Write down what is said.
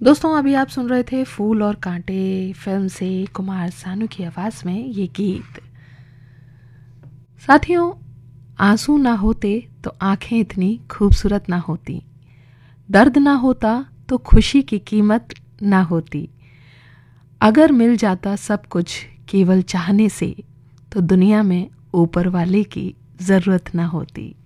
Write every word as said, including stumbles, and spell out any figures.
दोस्तों अभी आप सुन रहे थे फूल और कांटे फिल्म से कुमार सानू की आवाज में ये गीत। साथियों, आंसू ना होते तो आंखें इतनी खूबसूरत ना होती, दर्द ना होता तो खुशी की कीमत ना होती, अगर मिल जाता सब कुछ केवल चाहने से तो दुनिया में ऊपर वाले की जरूरत ना होती।